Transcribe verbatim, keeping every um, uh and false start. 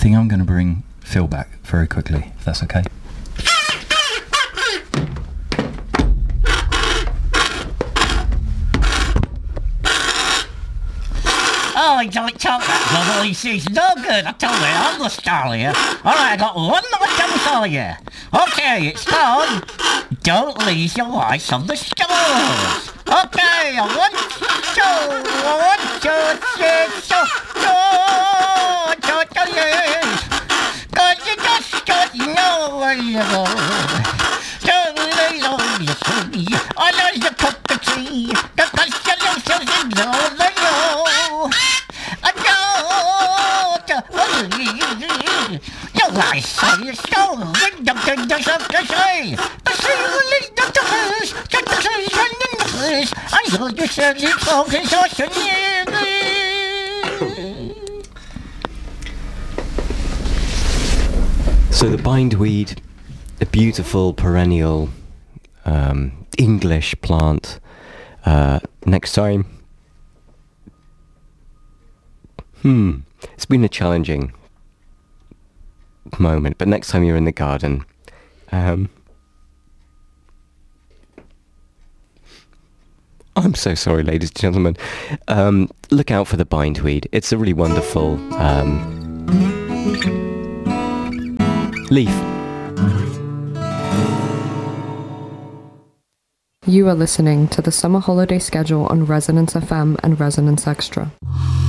think I'm going to bring Phil back very quickly, if that's okay. Oh, I don't talk that lovely. She's no good. I tell you, I'm the star here. All right, I got one more done for you. Okay, it's called Don't Leave Your Wife on the Stores. Okay, one, two, one, two, three, two, two, two, two, yes. Cause you just don't know where you go. Don't leave your wife. I know you cook the tea. The constellations is over you. Your life say is so with the goodness of the sea. The sea will lead the fish, get the fish and the fish. I heard you said you talking so So the bindweed, a beautiful perennial um, English plant. Uh, next time. Hmm, it's been a challenging moment, but next time you're in the garden, um, I'm so sorry, ladies and gentlemen, um, look out for the bindweed. It's a really wonderful um, leaf. You are listening to the summer holiday schedule on Resonance F M and Resonance Extra.